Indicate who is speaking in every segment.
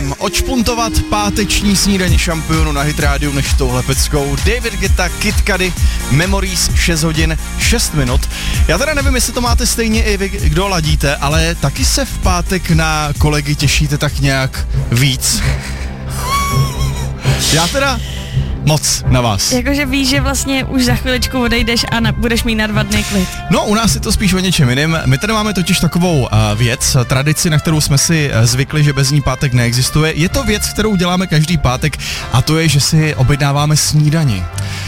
Speaker 1: kam odšpuntovat páteční snídaně šampionu na Hit Rádiu než touhle peckou. David Guetta, Kid Cudi, Memories, 6 hodin, 6 minut. Já teda nevím, jestli to máte stejně i vy, kdo ladíte, ale taky se v pátek na kolegy těšíte tak nějak víc. Já teda moc na vás.
Speaker 2: Jakože víš, že vlastně už za chviličku odejdeš a budeš mít na 2 dny klid.
Speaker 1: No, u nás je to spíš o něčem jiném. My tady máme totiž takovou věc, tradici, na kterou jsme si zvykli, že bez ní pátek neexistuje. Je to věc, kterou děláme každý pátek, a to je, že si objednáváme snídani.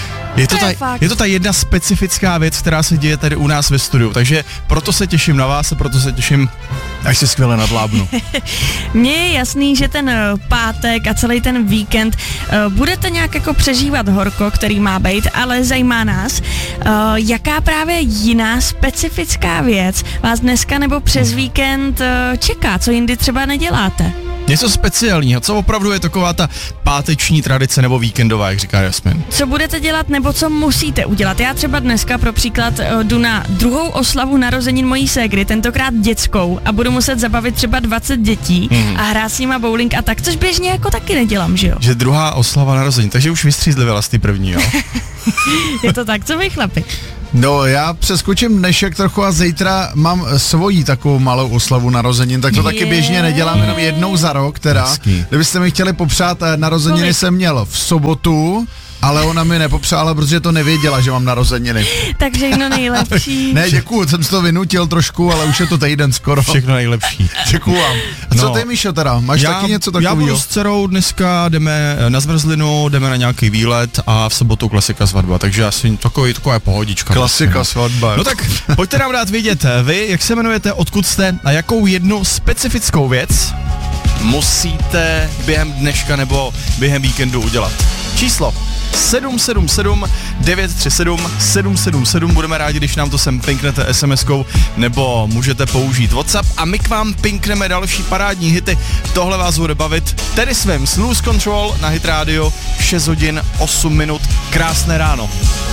Speaker 1: Je to ta jedna specifická věc, která se děje tady u nás ve studiu, takže proto se těším na vás a proto se těším, až se skvěle nadlábnu.
Speaker 2: Mně je jasný, že ten pátek a celý ten víkend budete nějak jako přežívat horko, který má být, ale zajímá nás, jaká právě jiná specifická věc vás dneska nebo přes víkend čeká, co jindy třeba neděláte.
Speaker 1: Něco speciálního, co opravdu je taková ta páteční tradice nebo víkendová, jak říká Jasmin.
Speaker 2: Co budete dělat nebo co musíte udělat? Já třeba dneska pro příklad jdu na druhou oslavu narozenin mojí ségry, tentokrát dětskou, a budu muset zabavit třeba 20 dětí a hrát s nima bowling a tak, což běžně jako taky nedělám, že jo?
Speaker 1: Že druhá oslava narozenin, takže už vystřízlivěla z ty první, jo?
Speaker 2: Je to tak, co vy chlapi?
Speaker 3: No, já přeskočím dnešek trochu a zítra mám svoji takovou malou oslavu narozenin, tak to taky běžně nedělám, jenom jednou za rok, teda.
Speaker 1: Hezký.
Speaker 3: Kdybyste mi chtěli popřát narozeniny,
Speaker 2: Kolik?
Speaker 3: jsem měl v sobotu, ale ona mi nepopřála, protože to nevěděla, že mám narozeniny.
Speaker 2: Takže jedno nejlepší.
Speaker 3: Ne, děkuju, jsem si to vynutil trošku, ale už je to týden skoro.
Speaker 1: Všechno nejlepší.
Speaker 3: Děkuju vám. A co ty, Míšo, teda? Máš taky něco takového?
Speaker 1: Já budu s dcerou dneska, jdeme na zmrzlinu, jdeme na nějaký výlet a v sobotu klasika svatba, takže asi taková pohodička.
Speaker 3: Klasika
Speaker 1: vlastně.
Speaker 3: svatba.
Speaker 1: No tak pojďte nám dát vědět vy, jak se jmenujete, odkud jste a jakou jednu specifickou věc musíte během dneška nebo během víkendu udělat. Číslo 777 937 777, budeme rádi, když nám to sem pinknete SMS-kou, nebo můžete použít WhatsApp a my k vám pinkneme další parádní hity. Tohle vás bude bavit tedy svým Snooze Control na Hit Radio, 6 hodin 8 minut, krásné ráno.